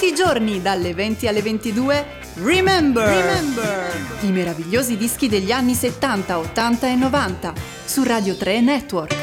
Tutti i giorni dalle 20 alle 22 Remember! I meravigliosi dischi degli anni 70, 80 e 90 su Radio 3 Network.